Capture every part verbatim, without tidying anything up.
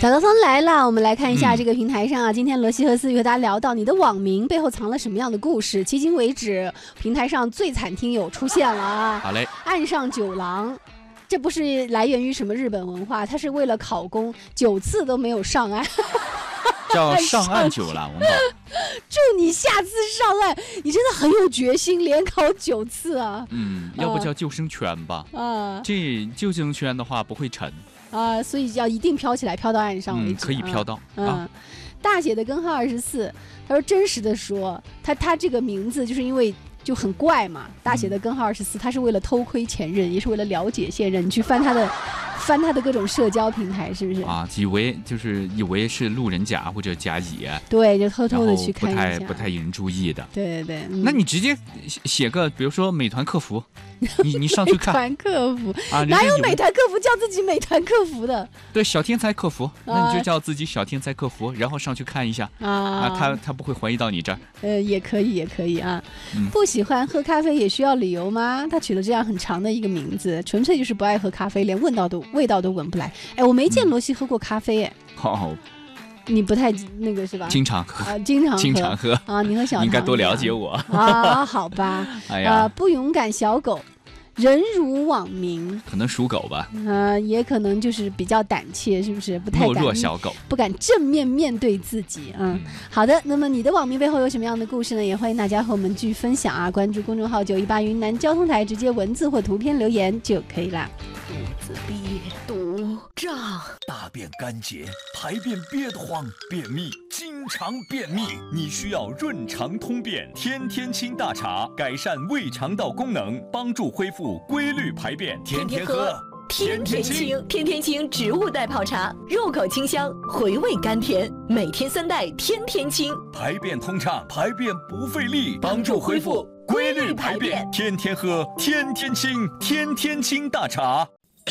早高峰来了，我们来看一下这个平台上啊，嗯、今天罗西和思雨和大家聊到你的网名背后藏了什么样的故事。迄今为止，平台上最惨听友出现了啊！ 好嘞， 岸上九郎。这不是来源于什么日本文化，他是为了考公九次都没有上岸， 叫上岸九郎吧。 祝你下次上岸，你真的很有决心，连考九次啊！ 嗯，要不叫救生圈吧？ 啊， 这救生圈的话不会沉啊，所以要一定飘起来，飘到岸上为止。 嗯、可以飘到。 嗯， 啊、 大写的根号二十四，他说真实的说，他他这个名字就是因为。就很怪嘛，大写的根号二十四，他是为了偷窥前任，也是为了了解现任，你去翻他的，翻他的各种社交平台，是不是？ 啊，以为就是以为是路人甲或者甲乙， 对，就偷偷的去看一下， 不太不太引人注意的。 对对对，嗯、 那你直接写个，比如说美团客服，你你上去看。 美团客服啊， 哪有美团客服叫自己美团客服的？ 对，小天才客服，那你就叫自己小天才客服，然后上去看一下啊啊，他他不会怀疑到你这儿。 呃，也可以，也可以啊。 嗯、 不喜欢喝咖啡也需要理由吗？他取了这样很长的一个名字，纯粹就是不爱喝咖啡，连味道都味道都闻不来。哎，我没见罗西喝过咖啡，哎。 哦。 你不太那个是吧？ 经常喝啊，经常喝， 经常喝啊。你和小唐你应该多了解我啊。好吧， 哎呀， 呃，不勇敢小狗。人如网名， 可能属狗吧， 呃，也可能就是比较胆怯，是不是？不太敢， 懦弱小狗， 不敢正面面对自己。嗯，嗯好的。那么你的网名背后有什么样的故事呢？也欢迎大家和我们继续分享啊！关注公众号九一八云南交通台，直接文字或图片留言就可以啦。 肚子憋堵胀，大便干结，排便憋得慌，便秘，经常便秘，你需要润肠通便天天清大茶，改善胃肠道功能，帮助恢复规律排便，天天喝。 天天清，天天清植物袋泡茶，入口清香，回味甘甜。每天三袋，天天清， 排便通畅，排便不费力，帮助恢复规律排便。天天喝，天天清，天天清大茶。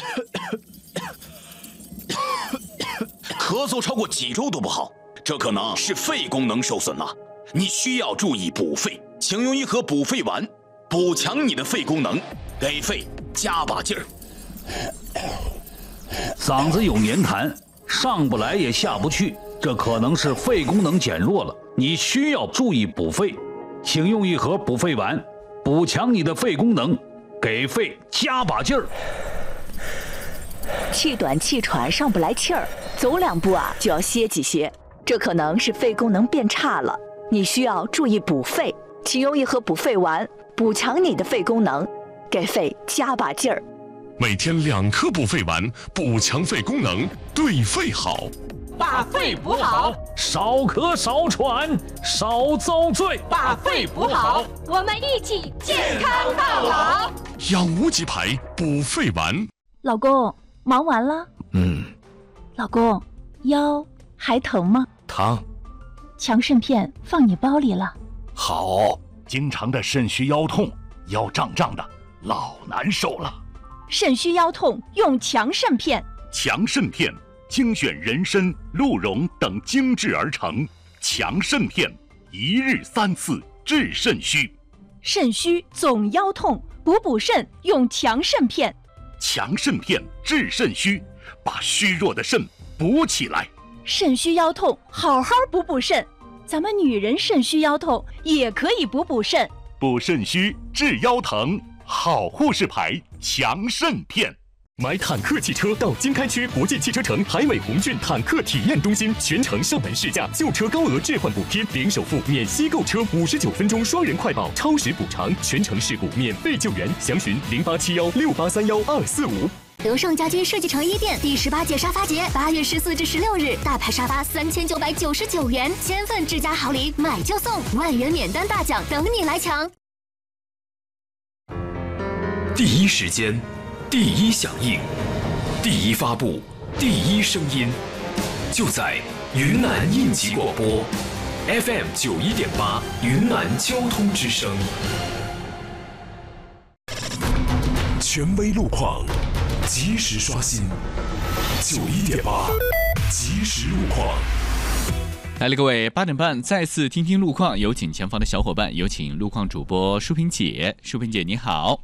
咳嗽超过几周都不好，这可能是肺功能受损了，你需要注意补肺，请用一盒补肺丸，补强你的肺功能，给肺加把劲儿。 嗓子有黏痰，上不来也下不去，这可能是肺功能减弱了，你需要注意补肺，请用一盒补肺丸，补强你的肺功能，给肺加把劲儿。 气短气喘上不来气儿，走两步啊就要歇几歇，这可能是肺功能变差了，你需要注意补肺，请用一盒补肺丸，补强你的肺功能，给肺加把劲儿。 每天两颗补肺丸，补强肺功能，对肺好。 把肺补好， 少咳少喘少遭罪。 把肺补好， 我们一起健康到老。 养无极牌补肺丸。 老公，忙完了？ 嗯。 老公，腰还疼吗？ 疼。 强肾片放你包里了。 好，经常的肾虚腰痛，腰胀胀的，老难受了。 肾虚腰痛用强肾片。 强肾片精选人参、鹿茸等精制而成，强肾片一日三次治肾虚。 肾虚总腰痛，补补肾用强肾片。 强肾片治肾虚，把虚弱的肾补起来。 肾虚腰痛，好好补补肾。咱们女人肾虚腰痛也可以补补肾。 补肾虚治腰疼，好护士牌强肾片。 买坦克汽车到经开区国际汽车城海美宏骏坦克体验中心，全程上门试驾，旧车高额置换补贴，零首付免息购车，五十九分钟双人快保，超时补偿，全程事故免费救援。详询零八七幺六八三幺二四五。 德胜家居设计城一店第十八届沙发节，八月十四至十六日，大牌沙发三千九百九十九元，千份智家好礼，买就送，万元免单大奖等你来抢。 第一时间，第一响应，第一发布，第一声音，就在云南应急广播 F M 九一点八云南交通之声。权威路况，及时刷新，九一点八即时路况。 来了，各位，八点半再次听听路况，有请前方的小伙伴，有请路况主播舒萍姐。舒萍姐你好。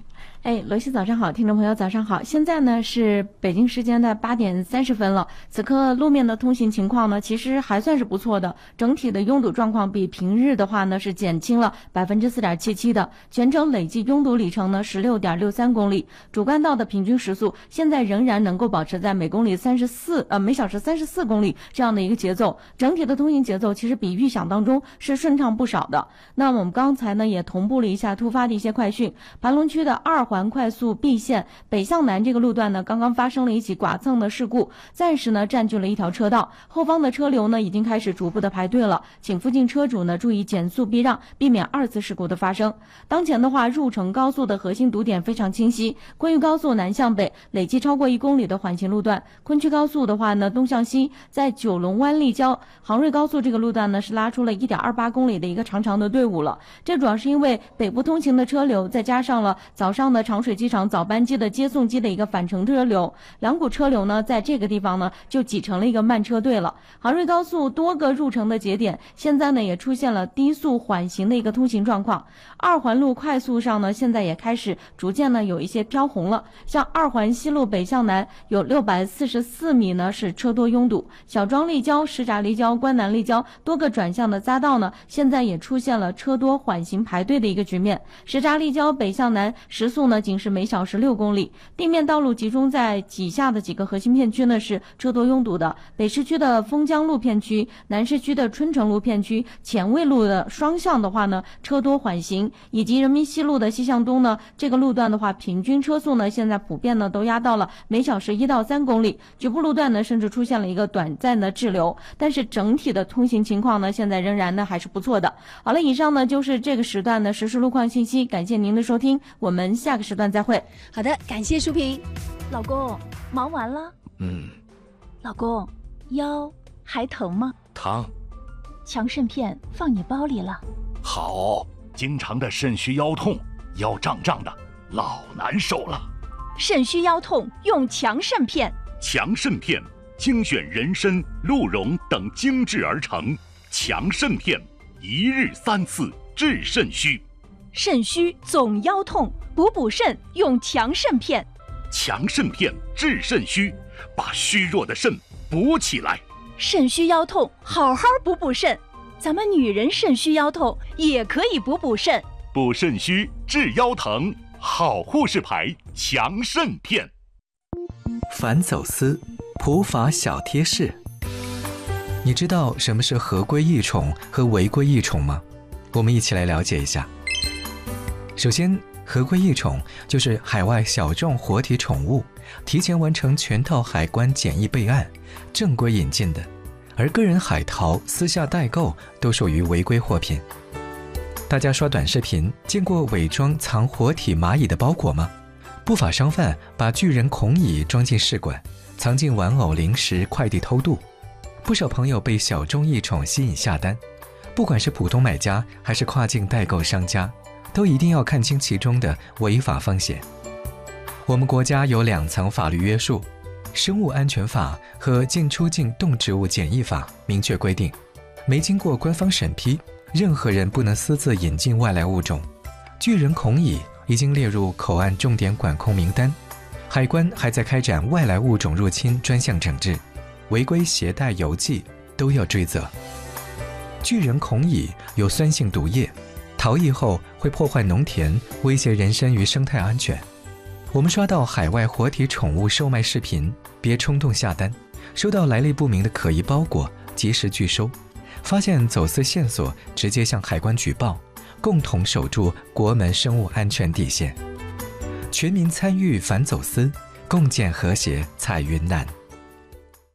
哎，罗西早上好，听众朋友早上好。现在呢是北京时间的八点三十分了。此刻路面的通行情况呢，其实还算是不错的，整体的拥堵状况比平日的话呢是减轻了百分之四点七七的。全程累计拥堵里程呢十六点六三公里，主干道的平均时速现在仍然能够保持在每公里三十四呃每小时三十四公里这样的一个节奏。整体的通行节奏其实比预想当中是顺畅不少的。那我们刚才呢也同步了一下突发的一些快讯，盘龙区的二环快速 B 线北向南这个路段呢，刚刚发生了一起剐蹭的事故，暂时呢占据了一条车道，后方的车流呢已经开始逐步的排队了，请附近车主呢注意减速避让，避免二次事故的发生。当前的话，入城高速的核心堵点非常清晰，昆玉高速南向北累计超过一公里的缓行路段，昆曲高速的话呢东向西，在九龙湾立交杭瑞高速这个路段呢是拉出了 一点二八公里的一个长长的队伍了。这主要是因为北部通行的车流，再加上了早上的长水机场早班机的接送机的一个返程车流，两股车流呢在这个地方呢就挤成了一个慢车队了。杭瑞高速多个入城的节点现在呢也出现了低速缓行的一个通行状况，二环路快速上呢现在也开始逐渐呢有一些飘红了，像二环西路北向南有六百四十四米呢是车多拥堵，小庄立交、石闸立交、关南立交多个转向的匝道呢现在也出现了车多缓行排队的一个局面。石闸立交北向南时速呢仅是每小时六公里，地面道路集中在以下的几个核心片区呢是车多拥堵的，北市区的枫江路片区、南市区的春城路片区、前卫路的双向的话呢车多缓行，以及人民西路的西向东呢这个路段的话，平均车速呢现在普遍呢都压到了每小时一到三公里，局部路段呢甚至出现了一个短暂的滞留，但是整体的通行情况呢现在仍然呢还是不错的。好了，以上呢就是这个时段的实时路况信息，感谢您的收听，我们下个时段再会。 好的，感谢淑萍。 老公，忙完了？ 嗯。 老公，腰还疼吗？ 疼。 强肾片放你包里了。 好，经常的肾虚腰痛，腰胀胀的，老难受了。 肾虚腰痛用强肾片。 强肾片精选人参、鹿茸等精制而成，强肾片一日三次治肾虚。 肾虚总腰痛，补补肾用强肾片。 强肾片治肾虚，把虚弱的肾补起来。 肾虚腰痛，好好补补肾。咱们女人肾虚腰痛也可以补补肾。 补肾虚治腰疼，好护士牌强肾片。 反走私普法小贴士。你知道什么是合规异宠和违规异宠吗？我们一起来了解一下。首先，合规异宠就是海外小众活体宠物提前完成全套海关检疫备案，正规引进的，而个人海淘、私下代购都属于违规货品。大家刷短视频见过伪装藏活体蚂蚁的包裹吗？不法商贩把巨人孔蚁装进试管，藏进玩偶、零食、快递偷渡。不少朋友被小众异宠吸引下单，不管是普通买家还是跨境代购商家，都一定要看清其中的违法风险。我们国家有两层法律约束，生物安全法和进出境动植物检疫法明确规定，没经过官方审批，任何人不能私自引进外来物种。巨人孔蚁已经列入口岸重点管控名单，海关还在开展外来物种入侵专项整治，违规携带邮寄都要追责。巨人孔蚁有酸性毒液，逃逸后会破坏农田，威胁人身与生态安全。我们刷到海外活体宠物售卖视频，别冲动下单，收到来历不明的可疑包裹，及时拒收。发现走私线索，直接向海关举报，共同守住国门生物安全底线。全民参与反走私，共建和谐彩云南。